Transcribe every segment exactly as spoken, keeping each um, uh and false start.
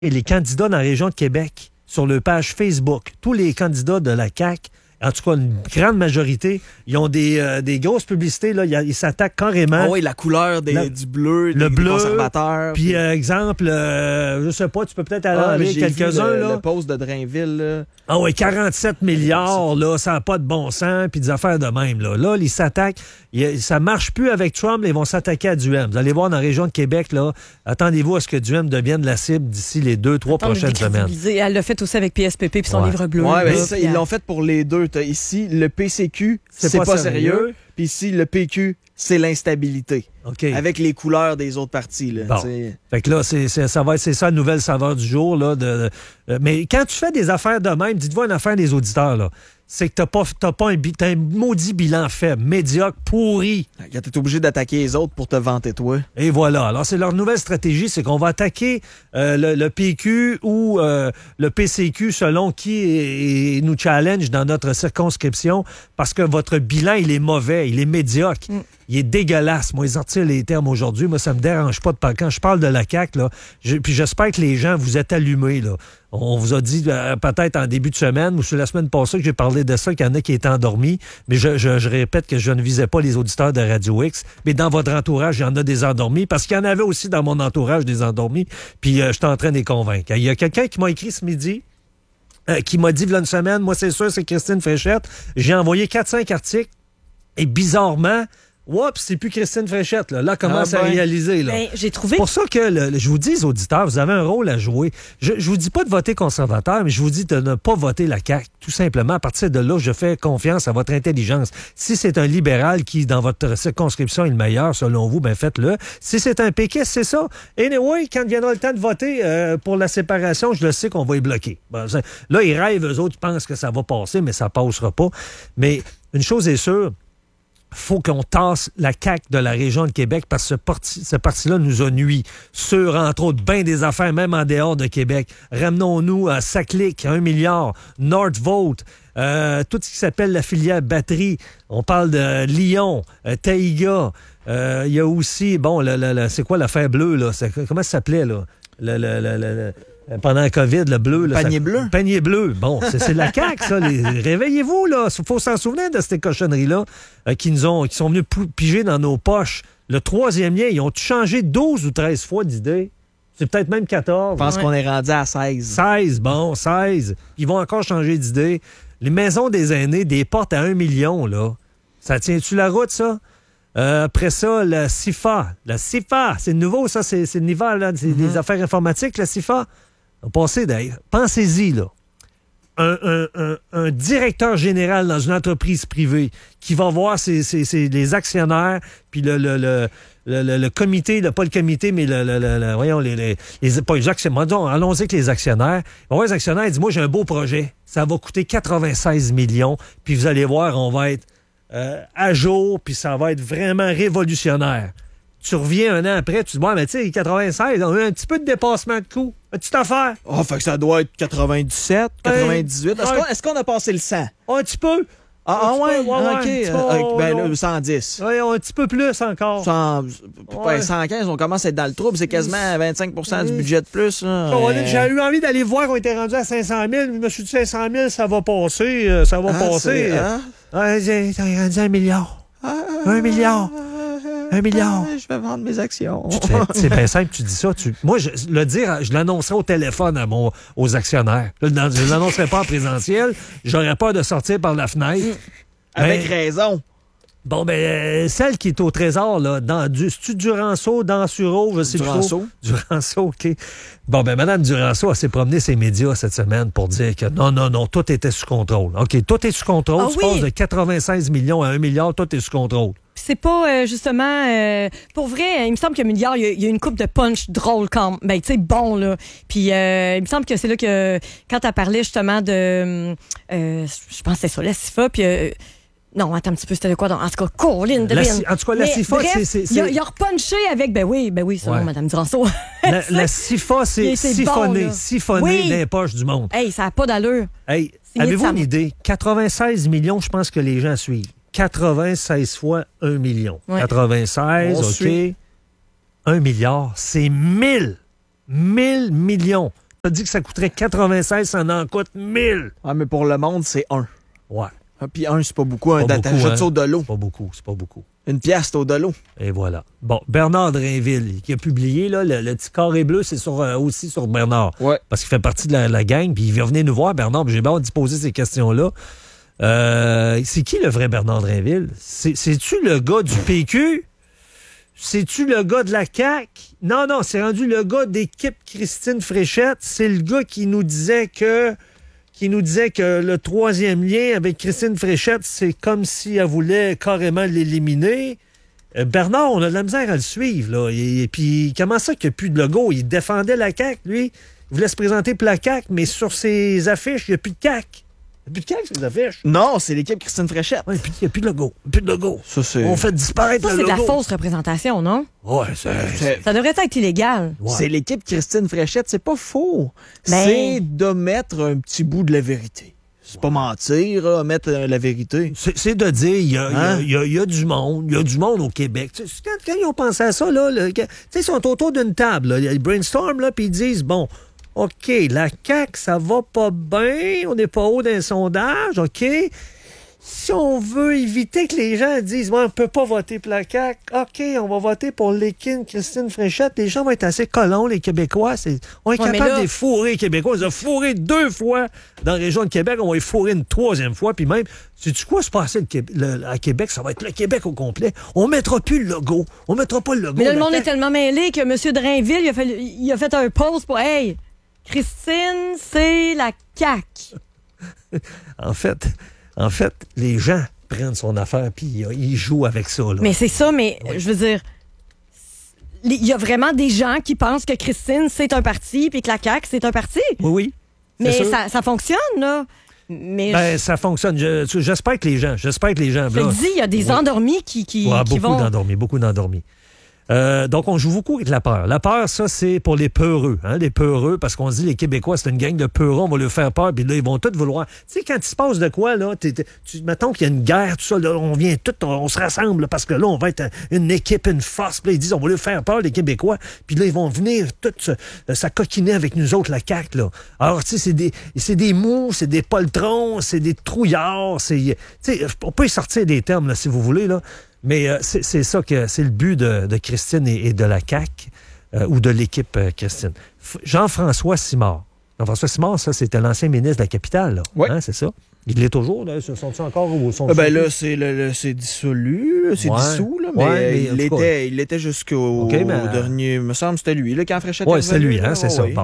et les candidats dans la région de Québec sur leur page Facebook. Tous les candidats de la C A Q, en tout cas une grande majorité, ils ont des, euh, des grosses publicités. Là, ils s'attaquent carrément. Oh oui, la couleur des, la, du bleu, le des, bleu, des conservateurs. Puis, euh, exemple, euh, je sais pas, tu peux peut-être aller ah, en lire quelques-uns. Le, là. le post de Drainville. Là. Ah oui, quarante-sept milliards, là, ça n'a pas de bon sens, puis des affaires de même. Là, là ils s'attaquent. Ça marche plus avec Trump, ils vont s'attaquer à Duhem. Vous allez voir dans la région de Québec, là, attendez-vous à ce que Duhem devienne la cible d'ici les deux, trois Attends, prochaines semaines. Elle l'a fait aussi avec P S P P puis son ouais. livre bleu. Oui, là, ben ça, puis, ils l'ont fait pour les deux. T'as ici, le P C Q, c'est, c'est pas, pas sérieux. sérieux. Puis ici, le P Q, c'est l'instabilité. Okay. Avec les couleurs des autres partis. Là, bon. Fait que là, c'est, c'est, ça va être c'est ça la nouvelle saveur du jour. Là, de, de, mais quand tu fais des affaires de même, dites-vous une affaire des auditeurs, là. C'est que t'as pas, t'as pas un, t'as un maudit bilan faible, médiocre, pourri. Quand t'es obligé d'attaquer les autres pour te vanter toi. Et voilà. Alors, c'est leur nouvelle stratégie, c'est qu'on va attaquer euh, le, le P Q ou euh, le P C Q selon qui est, est, nous challenge dans notre circonscription parce que votre bilan, il est mauvais, il est médiocre. Mm. Il est dégueulasse. Moi, ils en retirent les termes aujourd'hui. Moi, ça me dérange pas de parler. Quand je parle de la C A Q, là, je, puis j'espère que les gens, vous êtes allumés, là. On vous a dit euh, peut-être en début de semaine ou sur la semaine passée que j'ai parlé de ça, qu'il y en a qui étaient endormis. Mais je, je, je répète que je ne visais pas les auditeurs de Radio X. Mais dans votre entourage, il y en a des endormis. Parce qu'il y en avait aussi dans mon entourage des endormis. Puis euh, je suis en train de les convaincre. Il y a quelqu'un qui m'a écrit ce midi, euh, qui m'a dit, il y a une semaine, moi c'est sûr, c'est Christine Fréchette. J'ai envoyé quatre cinq articles. Et bizarrement, oups, c'est plus Christine Fréchette. Là, là commence ah ben, à réaliser. Là. Ben, j'ai trouvé... C'est pour ça que le, le, je vous dis, auditeurs, vous avez un rôle à jouer. Je ne vous dis pas de voter conservateur, mais je vous dis de ne pas voter la C A Q. Tout simplement, à partir de là, je fais confiance à votre intelligence. Si c'est un libéral qui, dans votre circonscription, est le meilleur, selon vous, ben faites-le. Si c'est un péquiste, c'est ça. Et anyway, quand viendra le temps de voter euh, pour la séparation, je le sais qu'on va y bloquer. Ben, là, ils rêvent, eux autres, ils pensent que ça va passer, mais ça passera pas. Mais une chose est sûre, faut qu'on tasse la C A Q de la région de Québec parce que ce, parti, ce parti-là nous a nui sur, entre autres, bien des affaires, même en dehors de Québec. Ramenons-nous à Saclic, un milliard, Northvolt, euh, tout ce qui s'appelle la filière batterie. On parle de Lyon, euh, Taïga. Euh, il y a aussi, bon, le, le, le, c'est quoi l'affaire bleue, là? C'est, comment ça s'appelait, là? Le... le, le, le, le pendant la COVID, le bleu. Là, panier ça, bleu. Panier bleu. Bon, c'est, c'est de la C A Q, ça. Les, réveillez-vous, là. Il faut s'en souvenir de ces cochonneries-là euh, qui nous ont, qui sont venus piger dans nos poches. Le troisième lien, ils ont changé douze ou treize fois d'idée. C'est peut-être même quatorze. Je pense ouais. qu'on est rendu à seize. seize, bon, seize. Ils vont encore changer d'idée. Les maisons des aînés, des portes à un million, là. Ça tient-tu la route, ça? Euh, après ça, la C I F A. La C I F A, c'est nouveau, ça, c'est, c'est le niveau, là. C'est mm-hmm. des affaires informatiques, la C I F A. Passez d'ailleurs. Pensez-y, là. Un, un, un, un directeur général dans une entreprise privée qui va voir ses, ses, ses, les actionnaires, puis le, le, le, le, le, le comité, le, pas le comité, mais le, le, le, le voyons, les, les, les, pas les actionnaires. Disons, allons-y avec les actionnaires. On va voir les actionnaires, ils disent, moi, j'ai un beau projet. Ça va coûter quatre-vingt-seize millions, puis vous allez voir, on va être euh, à jour, puis ça va être vraiment révolutionnaire. Tu reviens un an après, tu te dis, ouais, mais tu sais, quatre-vingt-seize, on a eu un petit peu de dépassement de coût. Une petite affaire. Oh, fait que ça doit être quatre-vingt-dix-sept, quatre-vingt-dix-huit. Est-ce, ouais. qu'on, est-ce qu'on a passé le cent? Un petit peu. Ah, ah ouais? Peu, ouais, OK. ouais, Euh, ben là, là, cent dix. Oui, un petit peu plus encore. cent, ouais. cent quinze, on commence à être dans le trouble. C'est quasiment vingt-cinq pour cent du budget de plus. Là. Oh, euh... J'ai eu envie d'aller voir qu'on était rendu à cinq cent mille. Je me suis dit, cinq cent mille, ça va passer. Ça va ah, passer. Hein? Ouais, j'ai rendu à un milliard. Ah, un milliard. Un milliard. Je vais vendre mes actions. Fais, c'est bien simple, tu dis ça. Tu, moi, je, le dire, je l'annoncerai au téléphone à mon, aux actionnaires. Je ne l'annoncerai pas en présentiel. J'aurais peur de sortir par la fenêtre. Mmh. Avec ben, raison. Bon, ben, euh, celle qui est au trésor, là, dans du, c'est-tu Duranceau, dans Sureau, je sais plus trop. Duranceau, OK. Bon, ben, Mme Duranceau, elle s'est promenée ses médias cette semaine pour dire que non, non, non, tout était sous contrôle. OK, tout est sous contrôle. Ah, tu oui. passes de quatre-vingt-seize millions à un milliard, tout est sous contrôle. C'est pas, euh, justement... Euh, pour vrai, il me semble que milliard, il y, y a une coupe de punch drôle quand même. Ben, tu sais, bon, là. Puis, euh, il me semble que c'est là que, quand tu as parlé, justement, de... Euh, je pense que c'est ça, la C I F A, puis... Euh, non, attends un petit peu, c'était de quoi? Donc, en tout cas, Colin de la, En tout cas, la C I F A, bref, c'est... c'est, c'est... Il, a, il a repunché avec... Ben oui, ben oui, c'est ouais. bon, Mme Duranceau. La, la C I F A, c'est, c'est siphonné, bon, siphonné oui. dans les poches du monde. Hey, ça n'a pas d'allure. Hey, avez-vous une idée? quatre-vingt-seize millions, je pense que les gens suivent. quatre-vingt-seize fois un million. Ouais. quatre-vingt-seize, on OK. Suit. un milliard, c'est mille. mille millions. a dit que ça coûterait quatre-vingt-seize, ça en coûte mille. Ah, mais pour le monde, c'est un. Ouais. Ah, puis un, c'est pas beaucoup. Un Pas data, beaucoup, jette hein. ça au de l'eau. C'est pas beaucoup, c'est pas beaucoup. Une pièce, c'est au de l'eau. Et voilà. Bon, Bernard Drainville, qui a publié, là, le, le petit carré bleu, c'est sur, euh, aussi sur Bernard. Ouais. Parce qu'il fait partie de la, la gang, puis il vient venir nous voir, Bernard, puis j'ai bien hâte d'y poser ces questions-là. Euh, c'est qui le vrai Bernard Drainville? C'est, c'est-tu le gars du P Q? C'est-tu le gars de la C A Q? Non, non, c'est rendu le gars d'équipe Christine Fréchette. C'est le gars qui nous disait que qui nous disait que le troisième lien avec Christine Fréchette, c'est comme si elle voulait carrément l'éliminer. Euh, Bernard, on a de la misère à le suivre, là. Et, et puis, comment ça qu'il n'y a plus de logo? Il défendait la C A Q, lui. Il voulait se présenter pour la C A Q, mais sur ses affiches, il n'y a plus de C A Q. Il n'y a plus de C A Q sur les affiches. Non, c'est l'équipe Christine Fréchette. Ouais, il n'y a plus de logo. Il n'y a plus de logo. Ça, c'est... On fait disparaître Ça, le c'est logo. de la fausse représentation, non? Ouais, c'est... c'est- Ça devrait être illégal. Ouais. C'est l'équipe Christine Fréchette, c'est pas faux. Ben- C'est de mettre un petit bout de la vérité. C'est pas mentir, là, mettre euh, la vérité. C'est, c'est de dire, il y a, Hein? il y a- il y a du monde, il y a du monde au Québec. Tu sais, quand, quand ils ont pensé à ça, là, là, que- tu sais, ils sont autour d'une table, là, ils brainstorment, là, puis ils disent, bon, OK, la C A Q, ça va pas bien, on n'est pas haut d'un sondage, OK. Si on veut éviter que les gens disent, bon, on peut pas voter pour la C A Q, OK, on va voter pour Lékin, Christine Fréchette, les gens vont être assez colons, les Québécois. C'est, on est Ouais, mais capable là- de les fourrer, les Québécois. On les a fourrés deux fois dans la région de Québec, on va les fourrer une troisième fois, puis même, sais-tu quoi se passer le Québec- le- à Québec? Ça va être le Québec au complet. On mettra plus le logo. On mettra pas le logo. Mais là, le La monde C A est Q. tellement mêlé que M. Drainville, il a fait, il a fait un post pour « Hey, Christine, c'est la C A Q. En fait, en fait, les gens prennent son affaire puis euh, ils jouent avec ça. Là. » Mais c'est ça, mais je veux dire, il y a vraiment des gens qui pensent que Christine, c'est un parti, puis que la C A Q, c'est un parti. Oui, oui. c'est Mais sûr. ça, ça fonctionne, là. Mais Ben, ça fonctionne. Je- tu- j'espère que les gens, j'espère que les gens. je te là, le dis, il y a des Oui. endormis qui, qui, Ouais, qui beaucoup vont... d'endormis, beaucoup d'endormis. Euh, donc, on joue beaucoup avec la peur. La peur, ça, c'est pour les peureux. Hein, les peureux, parce qu'on se dit, les Québécois, c'est une gang de peureux, on va leur faire peur, puis là, ils vont tous vouloir... Tu sais, quand il se passe de quoi, là, t'es- t'es- tu, mettons qu'il y a une guerre, tout ça, là, on vient tous, on, on se rassemble, là, parce que là, on va être une équipe, une force, puis là, ils disent, on va leur faire peur, les Québécois, puis là, ils vont venir tous se- s'acoquiner avec nous autres, la C A Q, là. Alors, tu sais, c'est des, c'est des mous, c'est des poltrons, c'est des trouillards, c'est... Tu sais, on peut y sortir des termes, là, si vous voulez, là. Mais euh, c'est, c'est ça que c'est le but de, de Christine et, et de la C A Q euh, ou de l'équipe euh, Christine. F- Jean-François Simard. Jean-François Simard, ça, c'était l'ancien ministre de la Capitale. Là. Oui. Hein, c'est ça. Il l'est toujours. Là. Ils sont-ils encore au son Ah ben là, c'est, le, le- c'est dissolu, là, c'est Ouais. dissous, là, mais, Ouais, euh, mais en il, tout cas- était, il était jusqu'au OK, mais- au dernier... me semble que c'était lui, là, quand Fréchette Oui, est c'est revenu, lui, hein, là, c'est ça. ouais. Bon.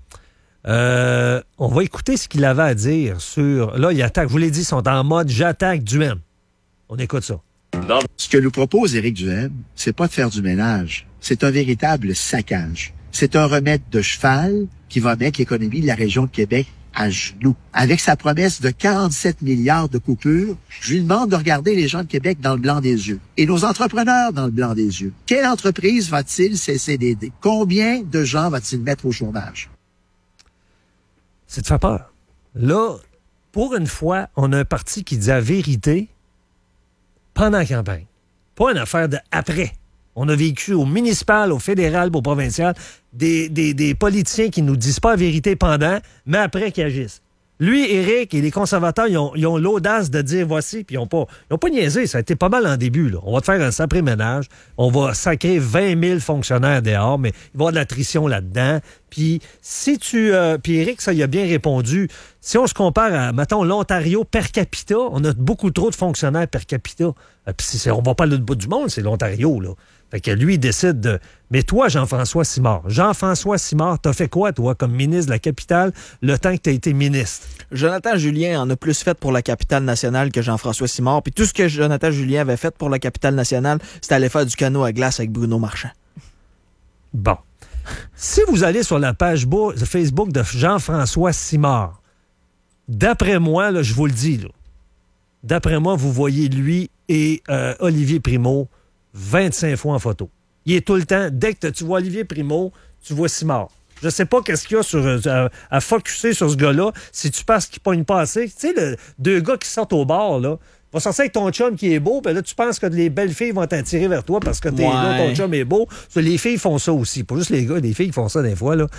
Euh, on va écouter ce qu'il avait à dire sur... Là, il attaque. Je vous l'ai dit, ils sont en mode « j'attaque Duhem ». On écoute ça. Ce que nous propose Éric Duhem, c'est pas de faire du ménage. C'est un véritable saccage. C'est un remède de cheval qui va mettre l'économie de la région de Québec à genoux. Avec sa promesse de quarante-sept milliards de coupures, je lui demande de regarder les gens de Québec dans le blanc des yeux et nos entrepreneurs dans le blanc des yeux. Quelle entreprise va-t-il cesser d'aider? Combien de gens va-t-il mettre au chômage? C'est de faire peur. Là, pour une fois, on a un parti qui dit la vérité pendant la campagne. Pas une affaire de après. On a vécu au municipal, au fédéral, au provincial, des, des, des politiciens qui nous disent pas la vérité pendant, mais après qui agissent. Lui, Éric et les conservateurs, ils ont, ils ont l'audace de dire voici, puis ils n'ont pas, ils ont pas niaisé. Ça a été pas mal en début. Là. On va te faire un sacré ménage. On va sacrer vingt mille fonctionnaires dehors, mais il va y avoir de l'attrition là-dedans. Puis si tu... Euh, puis Éric, ça, il a bien répondu. Si on se compare à, mettons, l'Ontario per capita, on a beaucoup trop de fonctionnaires per capita. Euh, puis c'est, on va pas à l'autre bout du monde, c'est l'Ontario, là. Fait que lui, il décide de... Mais toi, Jean-François Simard, Jean-François Simard, t'as fait quoi, toi, comme ministre de la Capitale, le temps que t'as été ministre? Jonathan Julien en a plus fait pour la capitale nationale que Jean-François Simard. Puis tout ce que Jonathan Julien avait fait pour la capitale nationale, c'était aller faire du canot à glace avec Bruno Marchand. Bon. Si vous allez sur la page bo- Facebook de Jean-François Simard, d'après moi, là, je vous le dis, là, d'après moi, vous voyez lui et euh, Olivier Primo vingt-cinq fois en photo. Il est tout le temps, dès que tu vois Olivier Primo, tu vois Simard. Je sais pas qu'est-ce qu'il y a sur, à, à focusser sur ce gars-là. Si tu penses qu'il pogne pas assez, tu sais, le, deux gars qui sortent au bar, là, va sortir avec ton chum qui est beau, puis là, tu penses que les belles filles vont t'attirer vers toi parce que t'es Ouais. là, ton chum est beau. Les filles font ça aussi. Pas juste les gars, les filles font ça des fois, là.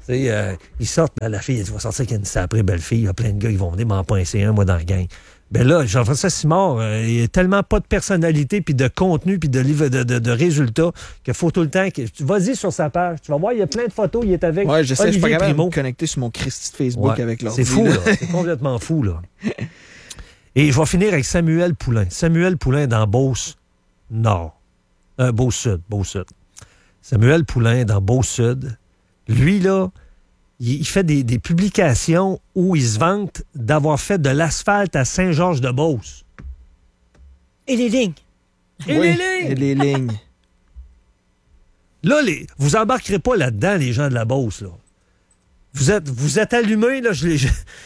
sais, euh, ils sortent, ben, la fille, elle dit, va sortir avec une sacrée belle fille, il y a plein de gars qui vont venir m'en pincer un, moi, dans la gang. Ben là, Jean-François Simard, euh, il n'y a tellement pas de personnalité, puis de contenu, puis de, de, de, de résultats, qu'il faut tout le temps... Que, vas-y sur sa page, tu vas voir, il y a plein de photos, il est avec Ouais, je sais, je suis pas capable Primo. de me connecter sur mon Christy de Facebook Ouais, avec leur c'est fou, là. C'est complètement fou, là. Et je vais finir avec Samuel Poulain. Samuel Poulain dans Beauce-Nord. Euh, Beauce-Sud, Beauce-Sud. Samuel Poulain dans Beauce-Sud. Lui, là, il fait des, des publications où il se vante d'avoir fait de l'asphalte à Saint-Georges-de-Beauce. Et les lignes. Et Oui, les lignes! Et les lignes. Là, les, vous embarquerez pas là-dedans, les gens de la Beauce, là. Vous êtes, vous êtes allumés, là. Je, les, je,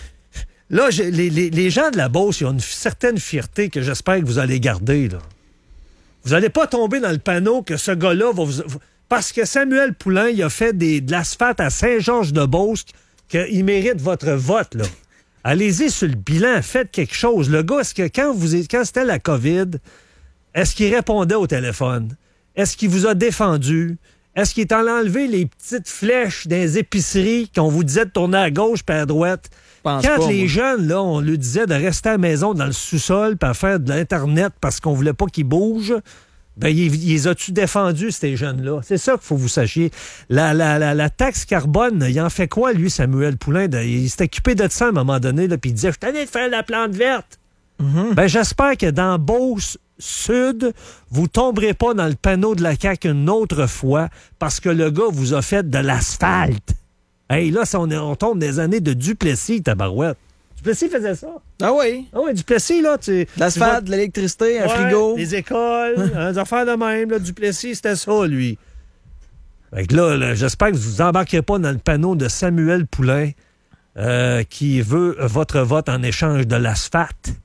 là, je, les, les, les gens de la Beauce, ils ont une certaine fierté que j'espère que vous allez garder, là. Vous n'allez pas tomber dans le panneau que ce gars-là va vous... Parce que Samuel Poulain, il a fait des, de l'asphalte à Saint-Georges-de-Beauce, qu'il mérite votre vote, là. Allez-y sur le bilan, faites quelque chose. Le gars, est-ce que quand, vous, quand c'était la COVID, est-ce qu'il répondait au téléphone? Est-ce qu'il vous a défendu? Est-ce qu'il est allé enlever les petites flèches des épiceries qu'on vous disait de tourner à gauche puis à droite? Pense Quand pas, les moi. jeunes, là, on lui disait de rester à la maison dans le sous-sol puis à faire de l'Internet parce qu'on voulait pas qu'ils bougent, ben, ils, ils les as-tu défendus, ces jeunes-là? C'est ça qu'il faut que vous sachiez. La, la, la, la taxe carbone, il en fait quoi, lui, Samuel Poulain? De, il s'est occupé de ça à un moment donné, là, puis il disait, je suis allé faire la plante verte. Mm-hmm. Ben, j'espère que dans Beauce-Sud, vous tomberez pas dans le panneau de la C A Q une autre fois parce que le gars vous a fait de l'asphalte. Hey, là, ça, on, est, on tombe des années de Duplessis, tabarouette. Duplessis faisait ça. Ah oui? Ah oui, Duplessis, là, tu... De l'asphalte, de l'électricité, un Ouais, frigo. des écoles, hein, des affaires de même. Là, Duplessis, c'était ça, lui. Fait que là, là, j'espère que vous embarquerez pas dans le panneau de Samuel Poulain euh, qui veut votre vote en échange de l'asphalte.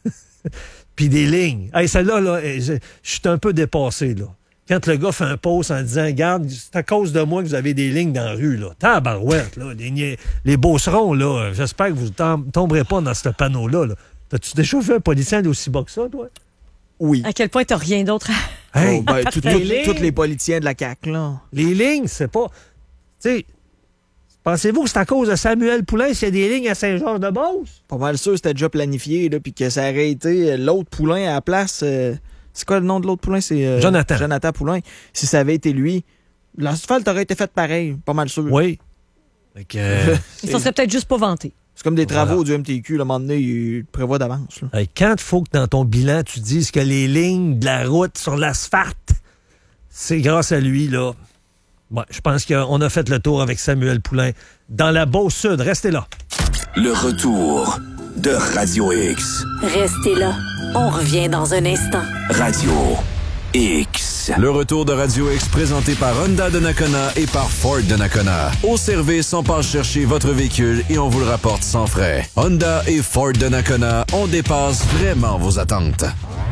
Puis des lignes. Hey, celle-là, là, je, je suis un peu dépassé, là. Quand le gars fait un post en disant, regarde, c'est à cause de moi que vous avez des lignes dans la rue, là. Tabarouette, là. Les, les beaucerons, là. J'espère que vous ne tomberez pas dans ce panneau-là, là. T'as-tu déjà vu un policier aussi bas que ça, toi? Oui. À quel point t'as rien d'autre à... Hey, Oh, ben, tout- tout- les lignes. tous les politiciens de la C A Q, là. Les lignes, c'est pas... Tu sais, pensez-vous que c'est à cause de Samuel Poulain s'il y a des lignes à Saint-Georges-de-Beauce? Pas mal sûr que c'était déjà planifié, là, puis que ça aurait été l'autre Poulain à la place. euh, c'est quoi le nom de l'autre Poulain? C'est euh, Jonathan. Jonathan Poulain. Si ça avait été lui, l'asphalte aurait été fait pareil, pas mal sûr. Oui. Fait que, euh, Ils s'en seraient peut-être juste pas vantés. C'est comme des travaux Voilà. du M T Q, là, à un moment donné, il prévoit d'avance. là. hey, quand il faut que dans ton bilan, tu dises que les lignes de la route sur l'asphalte, c'est grâce à lui, là. Bon, je pense qu'on a fait le tour avec Samuel Poulain dans la Beauce-Sud. Restez là. Le retour de Radio X. Restez là. On revient dans un instant. Radio X. Le retour de Radio X présenté par Honda de Nakona et par Ford de Nakona. Au service, on passe chercher votre véhicule et on vous le rapporte sans frais. Honda et Ford de Nakona, on dépasse vraiment vos attentes.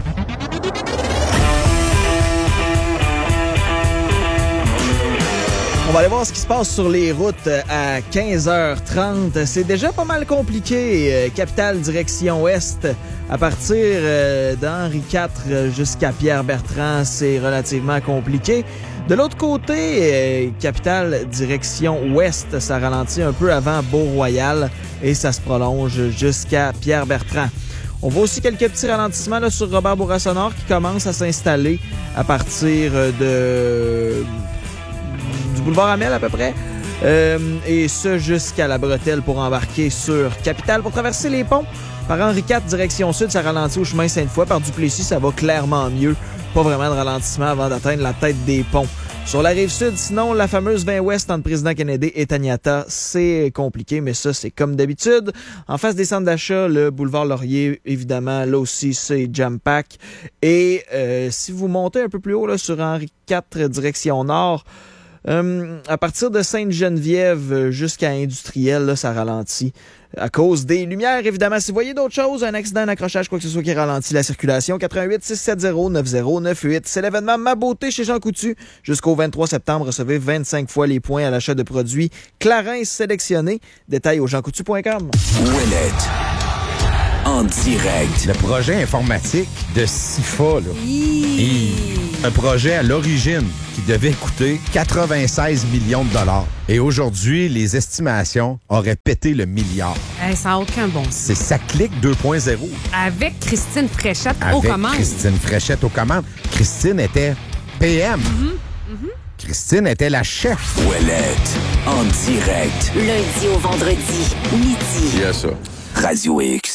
On va aller voir ce qui se passe sur les routes à quinze heures trente. C'est déjà pas mal compliqué. Euh, Capitale direction ouest, à partir euh, d'Henri quatre jusqu'à Pierre-Bertrand, c'est relativement compliqué. De l'autre côté, euh, Capitale direction ouest, ça ralentit un peu avant Beau-Royal et ça se prolonge jusqu'à Pierre-Bertrand. On voit aussi quelques petits ralentissements là, sur Robert Bourassa-Nord qui commencent à s'installer à partir de... du boulevard Amel à peu près. Euh, et ce, jusqu'à la bretelle pour embarquer sur Capitale. Pour traverser les ponts, par Henri quatre, direction sud, ça ralentit au chemin Sainte-Foy. Par Duplessis, ça va clairement mieux. Pas vraiment de ralentissement avant d'atteindre la tête des ponts. Sur la rive sud, sinon, la fameuse vingt ouest entre Président Kennedy et Taniata, c'est compliqué, mais ça, c'est comme d'habitude. En face des centres d'achat, le boulevard Laurier, évidemment, là aussi, c'est jam-pack. Et euh, si vous montez un peu plus haut là, sur Henri quatre, direction nord, Euh, à partir de Sainte-Geneviève jusqu'à Industriel, là, ça ralentit à cause des lumières, évidemment. Si vous voyez d'autres choses, un accident, un accrochage, quoi que ce soit qui ralentit la circulation, quatre un huit, six sept zéro, neuf zéro neuf huit. C'est l'événement Ma Beauté chez Jean Coutu. Jusqu'au vingt-trois septembre, recevez vingt-cinq fois les points à l'achat de produits Clarins sélectionnés. Détails au jean coutu point com. Ouellette. En en direct. Le projet informatique de SIFA, là. Hi. Un projet à l'origine qui devait coûter quatre-vingt-seize millions de dollars. Et aujourd'hui, les estimations auraient pété le milliard. Hey, ça n'a aucun bon sens. C'est Ça clique deux point zéro. Avec Christine Fréchette Avec aux commandes. Christine Fréchette aux commandes. Christine était P M. Mm-hmm. Mm-hmm. Christine était la chef. Ouellette, en direct. Lundi au vendredi, midi. Il y a ça. Radio X.